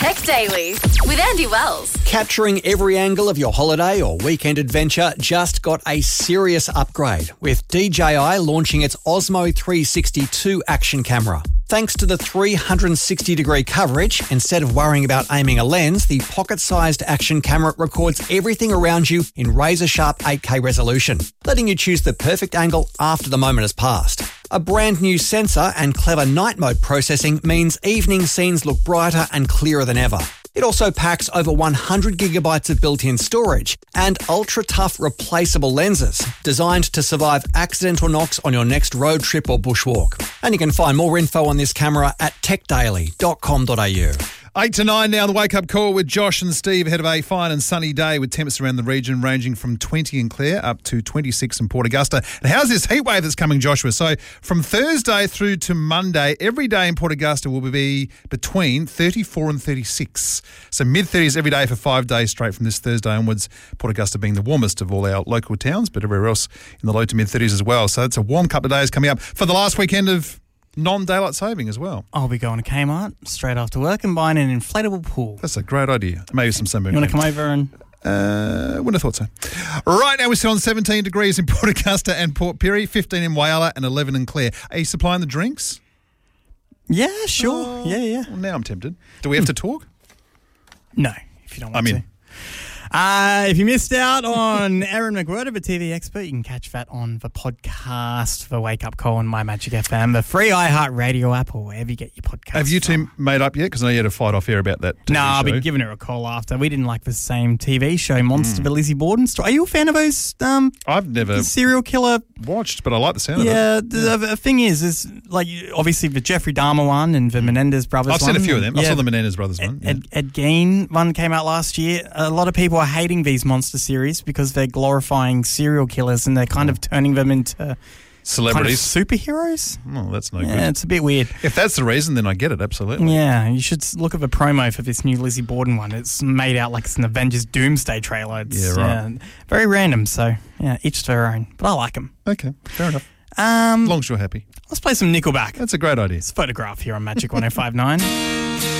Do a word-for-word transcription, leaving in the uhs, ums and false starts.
Tech Daily with Andy Wells. Capturing every angle of your holiday or weekend adventure just got a serious upgrade with D J I launching its Osmo three sixty-two action camera. Thanks to the three hundred sixty degree coverage, instead of worrying about aiming a lens, the pocket-sized action camera records everything around you in razor-sharp eight K resolution, letting you choose the perfect angle after the moment has passed. A brand new sensor and clever night mode processing means evening scenes look brighter and clearer than ever. It also packs over one hundred gigabytes of built-in storage and ultra-tough replaceable lenses designed to survive accidental knocks on your next road trip or bushwalk. And you can find more info on this camera at tech daily dot com dot a u. Eight to nine now, the wake-up call with Josh and Steve ahead of a fine and sunny day with temps around the region ranging from twenty in Clare up to twenty-six in Port Augusta. And how's this heat wave that's coming, Joshua? So from Thursday through to Monday, every day in Port Augusta will be between thirty-four and thirty-six. So mid-thirties every day for five days straight from this Thursday onwards, Port Augusta being the warmest of all our local towns, but everywhere else in the low to mid-thirties as well. So it's a warm couple of days coming up for the last weekend of non-daylight saving as well. I'll be going to Kmart straight after work and buying an inflatable pool. That's a great idea. Maybe some sunburn. You want to come over and... Uh, wouldn't have thought so. Right now we're still on seventeen degrees in Port Augusta and Port Pirie, fifteen in Whyalla and eleven in Clare. Are you supplying the drinks? Yeah, sure. Oh, yeah, yeah. Well, now I'm tempted. Do we have to talk? No, if you don't want I'm in. to. Uh, if you missed out on Aaron McWhirter of a T V Expert, you can catch that on the podcast for Wake Up Call on My Magic F M, the free iHeartRadio app, or wherever you get your podcasts. Have you two from. made up yet? Because I know you had a fight off air about that T V No, I'll show. be giving her a call after. We didn't like the same T V show, Monster, mm. the Lizzie Borden story. Are you a fan of those um, I've never serial killer? watched, but I like the sound yeah, of it. Yeah, the, the thing is, is like obviously the Jeffrey Dahmer one and the Menendez brothers I've one. seen a few of them. Yeah, I saw the Menendez brothers one. Ed, Ed, Ed Gein one came out last year. A lot of people are hating these monster series because they're glorifying serial killers and they're kind of turning them into celebrities. Kind of superheroes. Oh, that's no yeah, good. Yeah, it's a bit weird. If that's the reason, then I get it, absolutely. Yeah, you should look at the promo for this new Lizzie Borden one. It's made out like it's an Avengers Doomsday trailer. It's, yeah, right. Yeah, very random, so yeah, each to their own. But I like them. Okay, fair enough. Um, as long as you're happy. Let's play some Nickelback. That's a great idea. It's a photograph here on Magic one oh five point nine.